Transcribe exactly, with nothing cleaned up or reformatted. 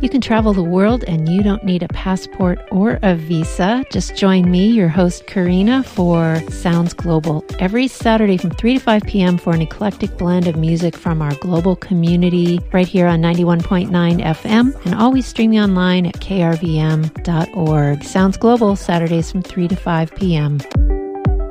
You can travel the world and you don't need a passport or a visa. Just join me, your host Karina, for Sounds Global every Saturday from three to five p.m. for an eclectic blend of music from our global community right here on ninety-one point nine F M and always streaming online at k r v m dot org. Sounds Global, Saturdays from three to five p.m.